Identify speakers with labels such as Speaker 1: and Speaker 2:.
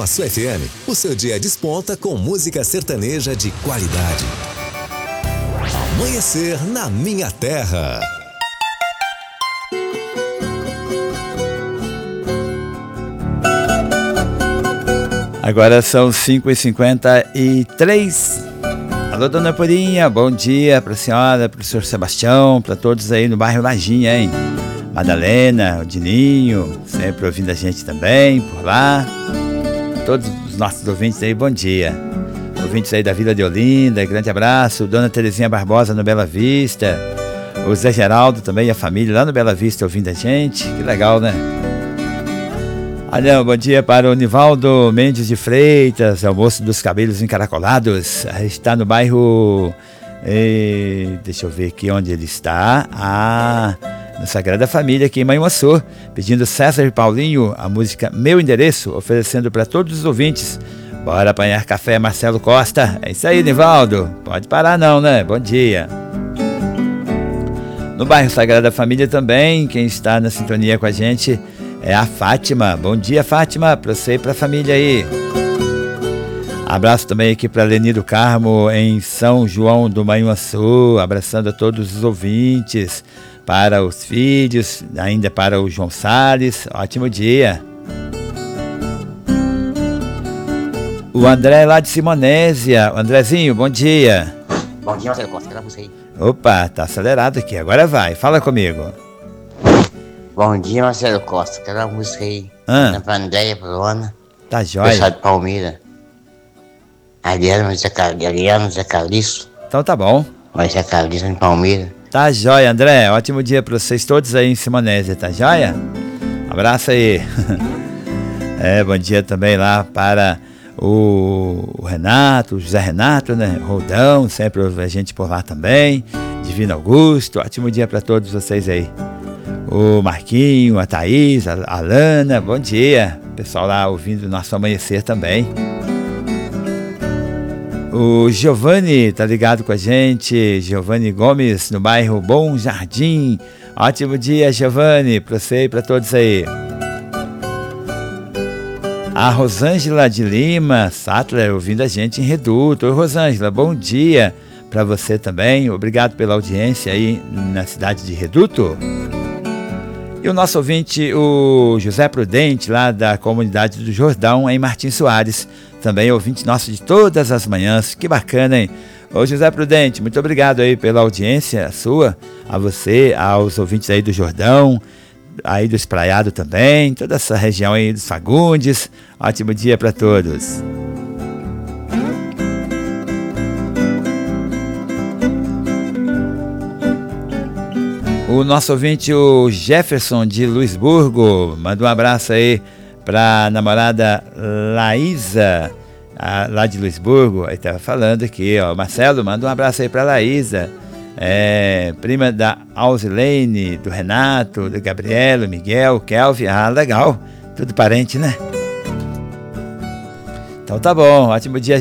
Speaker 1: Nosso FM, o seu dia desponta com música sertaneja de qualidade. Amanhecer na minha terra.
Speaker 2: Agora são 5h53. Alô, dona Purinha, bom dia para a senhora, para o senhor Sebastião, para todos aí no bairro Lajinha, hein? Madalena, o Dininho, sempre ouvindo a gente também por lá. Todos os nossos ouvintes aí, bom dia. Ouvintes aí da Vila de Olinda, grande abraço. Dona Terezinha Barbosa no Bela Vista. O Zé Geraldo também, a família lá no Bela Vista ouvindo a gente. Que legal, né? Olha, bom dia para o Nivaldo Mendes de Freitas, é o moço dos cabelos encaracolados. Está no bairro... deixa eu ver aqui onde ele está. Na Sagrada Família, aqui em Manhuaçu, pedindo César e Paulinho a música Meu Endereço, oferecendo para todos os ouvintes. Bora apanhar café, Marcelo Costa. É isso aí, Nivaldo. Pode parar não, né? Bom dia. No bairro Sagrada Família também, quem está na sintonia com a gente é a Fátima. Bom dia, Fátima, para você e para a família aí. Abraço também aqui para Leni do Carmo, em São João do Manhuaçu, abraçando a todos os ouvintes, para os filhos, ainda para o João Salles. Ótimo dia. O André lá de Simonésia. Andrezinho, bom dia.
Speaker 3: Bom dia, Marcelo Costa, aquela música aí.
Speaker 2: Opa, tá acelerado aqui, agora vai, fala comigo.
Speaker 3: Bom dia, Marcelo Costa, aquela música aí. Pra Andréia, pra Luana.
Speaker 2: Tá jóia.
Speaker 3: Pessoal de Palmeira. Adriano, Zé Calixto.
Speaker 2: Então tá bom.
Speaker 3: Vai Zé Calixto em Palmeira.
Speaker 2: Tá jóia, André. Ótimo dia pra vocês todos aí em Simonésia, tá jóia? Abraço aí. Bom dia também lá para o Renato, o José Renato, né? Rodão, sempre ouve a gente por lá também. Divino Augusto, ótimo dia pra todos vocês aí. O Marquinho, a Thaís, a Alana, bom dia. Pessoal lá ouvindo o nosso amanhecer também. O Giovanni tá ligado com a gente, Giovanni Gomes, no bairro Bom Jardim. Ótimo dia, Giovanni, para você e para todos aí. A Rosângela de Lima, Sattler, ouvindo a gente em Reduto. Oi, Rosângela, bom dia para você também. Obrigado pela audiência aí na cidade de Reduto. E o nosso ouvinte, o José Prudente, lá da comunidade do Jordão, em Martins Soares, também ouvinte nosso de todas as manhãs. Que bacana, hein? Ô José Prudente, muito obrigado aí pela audiência sua, a você, aos ouvintes aí do Jordão, aí do Espraiado também, toda essa região aí dos Fagundes. Ótimo dia para todos. O nosso ouvinte, o Jefferson de Luisburgo, manda um abraço aí para a namorada Laísa, lá de Luisburgo. Aí estava falando aqui, ó, Marcelo, manda um abraço aí para Laísa, prima da Alzilene, do Renato, do Gabriel, Miguel, Kelvin. Ah, legal, tudo parente, né? Então tá bom, ótimo dia.